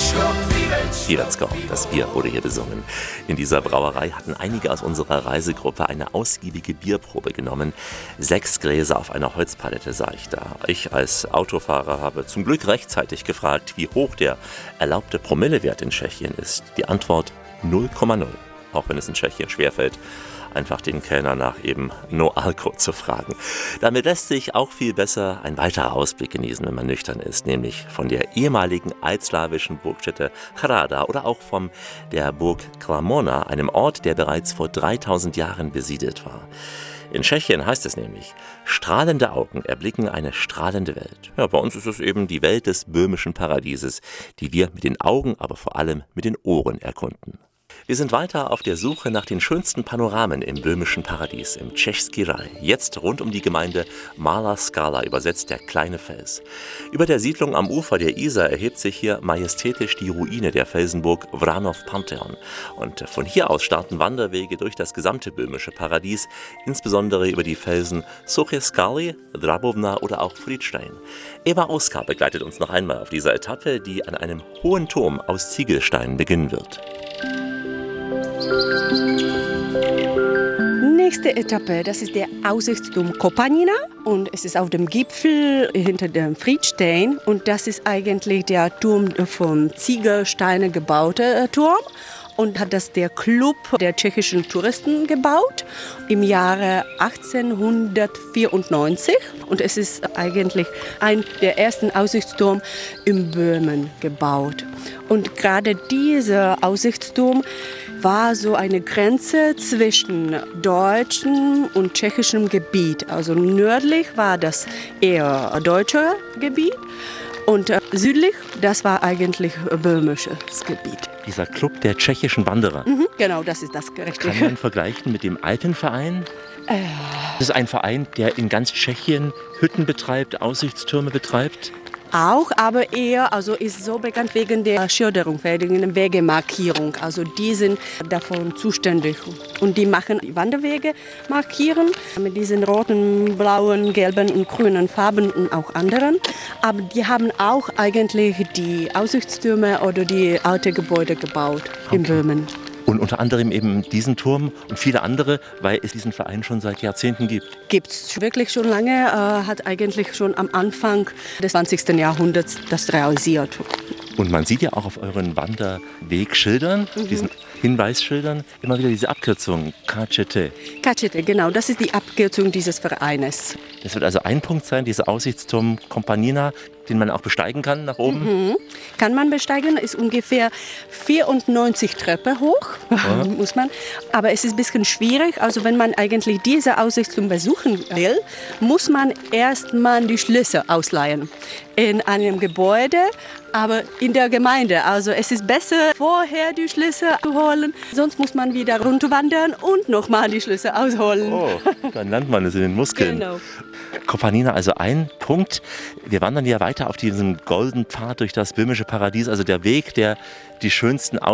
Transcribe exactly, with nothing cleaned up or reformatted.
Sieretsko, das Bier wurde hier besungen. In dieser Brauerei hatten einige aus unserer Reisegruppe eine ausgiebige Bierprobe genommen. Sechs Gläser auf einer Holzpalette sah ich da. Ich als Autofahrer habe zum Glück rechtzeitig gefragt, wie hoch der erlaubte Promillewert in Tschechien ist. Die Antwort null Komma null. Auch wenn es in Tschechien schwerfällt, einfach den Kellner nach eben No Alko zu fragen. Damit lässt sich auch viel besser ein weiterer Ausblick genießen, wenn man nüchtern ist, nämlich von der ehemaligen altslawischen Burgstätte Hrada oder auch von der Burg Klamona, einem Ort, der bereits vor dreitausend Jahren besiedelt war. In Tschechien heißt es nämlich, strahlende Augen erblicken eine strahlende Welt. Ja, bei uns ist es eben die Welt des böhmischen Paradieses, die wir mit den Augen, aber vor allem mit den Ohren erkunden. Wir sind weiter auf der Suche nach den schönsten Panoramen im böhmischen Paradies, im Český Raj. Jetzt rund um die Gemeinde Malá Skala, übersetzt der kleine Fels. Über der Siedlung am Ufer der Isar erhebt sich hier majestätisch die Ruine der Felsenburg Vranov Pantheon. Und von hier aus starten Wanderwege durch das gesamte böhmische Paradies, insbesondere über die Felsen Suché Skaly, Drabovna oder auch Friedstein. Eva Oskar begleitet uns noch einmal auf dieser Etappe, die an einem hohen Turm aus Ziegelsteinen beginnen wird. Nächste Etappe, das ist der Aussichtsturm Kopanina und es ist auf dem Gipfel hinter dem Friedstein und das ist eigentlich der Turm vom Ziegelsteinen gebaute Turm und hat das der Club der tschechischen Touristen gebaut im Jahre achtzehnhundertvierundneunzig und es ist eigentlich ein der ersten Aussichtsturm in Böhmen gebaut. Und gerade dieser Aussichtsturm war so eine Grenze zwischen deutschem und tschechischem Gebiet. Also nördlich war das eher deutsches Gebiet und südlich, das war eigentlich böhmisches Gebiet. Dieser Club der tschechischen Wanderer. Mhm, genau, das ist das Richtige. Kann man vergleichen mit dem Alpenverein? Äh. Das ist ein Verein, der in ganz Tschechien Hütten betreibt, Aussichtstürme betreibt. Auch, aber eher, also ist so bekannt wegen der Schilderung, wegen der Wegemarkierung. Also die sind davon zuständig und die machen Wanderwege markieren mit diesen roten, blauen, gelben und grünen Farben und auch anderen. Aber die haben auch eigentlich die Aussichtstürme oder die alten Gebäude gebaut okay. in Böhmen. Und unter anderem eben diesen Turm und viele andere, weil es diesen Verein schon seit Jahrzehnten gibt. Gibt es wirklich schon lange, äh, hat eigentlich schon am Anfang des zwanzigsten Jahrhunderts das realisiert. Und man sieht ja auch auf euren Wanderwegschildern, mhm. diesen Hinweisschildern, immer wieder diese Abkürzung K C T. K C T, genau, das ist die Abkürzung dieses Vereines. Das wird also ein Punkt sein, dieser Aussichtsturm Kopanina, den man auch besteigen kann nach oben? Mhm. Kann man besteigen, ist ungefähr vierundneunzig Treppen hoch, ja. muss man. Aber es ist ein bisschen schwierig, also wenn man eigentlich diese Aussichtsturm besuchen will, muss man erst mal die Schlüssel ausleihen. In einem Gebäude, aber in der Gemeinde. Also es ist besser, vorher die Schlüssel zu holen, sonst muss man wieder runterwandern und nochmal die Schlüssel ausholen. Oh, dann lernt man es in den Muskeln. Genau. Kopanina, also ein Punkt. Wir wandern ja weiter auf diesem goldenen Pfad durch das böhmische Paradies, also der Weg, der die schönsten